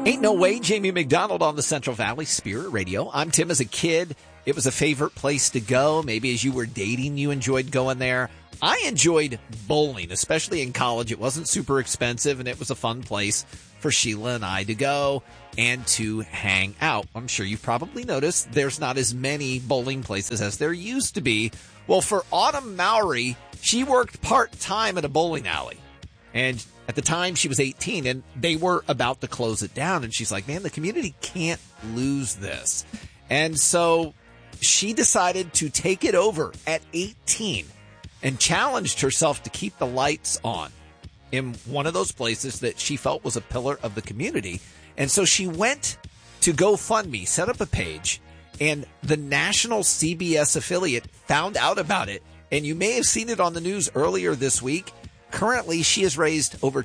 Ain't no way, Jamie McDonald on the Central Valley Spirit Radio. I'm Tim. As a kid, it was a favorite place to go. Maybe as you were dating, you enjoyed going there. I enjoyed bowling, especially in college. It wasn't super expensive, and it was a fun place for Sheila and I to go and to hang out. I'm sure you've probably noticed there's not as many bowling places as there used to be. Well, for Autumn Mowry, she worked part-time at a bowling alley. And at the time, she was 18, and they were about to close it down. And she's like, man, the community can't lose this. And so she decided to take it over at 18 and challenged herself to keep the lights on in one of those places that she felt was a pillar of the community. And so she went to GoFundMe, set up a page, and the national CBS affiliate found out about it. And you may have seen it on the news earlier this week. Currently, she has raised over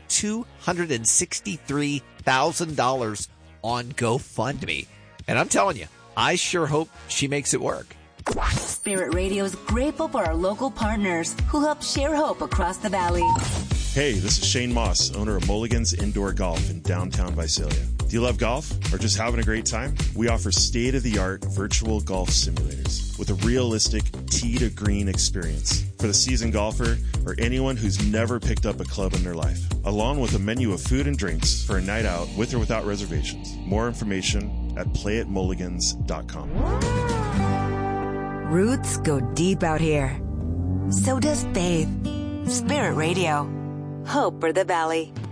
$263,000 on GoFundMe. And I'm telling you, I sure hope she makes it work. Spirit Radio is grateful for our local partners who help share hope across the valley. Hey, this is Shane Moss, owner of Mulligan's Indoor Golf in downtown Visalia. Do you love golf or just having a great time? We offer state-of-the-art virtual golf simulators with a realistic tee-to-green experience for the seasoned golfer or anyone who's never picked up a club in their life, along with a menu of food and drinks for a night out with or without reservations. More information at playatmulligans.com. Roots go deep out here. So does faith. Spirit Radio. Hope for the Valley.